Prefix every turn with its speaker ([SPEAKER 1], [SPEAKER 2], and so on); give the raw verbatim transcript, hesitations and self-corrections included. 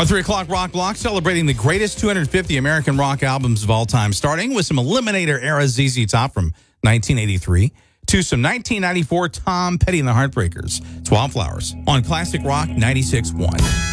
[SPEAKER 1] Our three o'clock rock block celebrating the greatest two hundred fifty American rock albums of all time, starting with some Eliminator-era Z Z Top from nineteen eighty-three to some nineteen ninety-four Tom Petty and the Heartbreakers. It's Wildflowers on Classic Rock ninety-six point one.